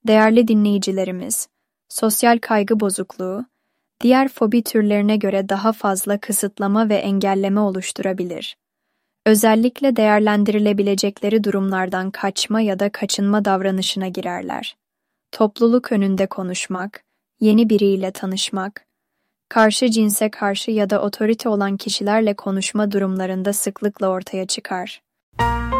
Değerli dinleyicilerimiz, sosyal kaygı bozukluğu, diğer fobi türlerine göre daha fazla kısıtlama ve engelleme oluşturabilir. Özellikle değerlendirilebilecekleri durumlardan kaçma ya da kaçınma davranışına girerler. Topluluk önünde konuşmak, yeni biriyle tanışmak, karşı cinse karşı ya da otorite olan kişilerle konuşma durumlarında sıklıkla ortaya çıkar.